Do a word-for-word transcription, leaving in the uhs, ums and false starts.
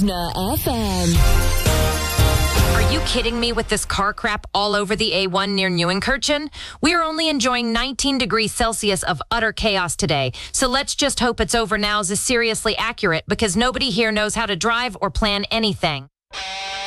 Uvna F M. Are you kidding me with this car crap all over the A one near Neuenkirchen? We are only enjoying nineteen degrees Celsius of utter chaos today. So let's just hope it's over now is seriously accurate because nobody here knows how to drive or plan anything.